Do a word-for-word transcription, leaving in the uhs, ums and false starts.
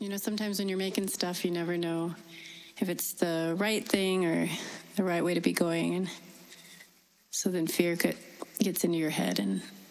You know, sometimes when you're making stuff, you never know if it's the right thing or the right way to be going. And so then fear could, gets into your head and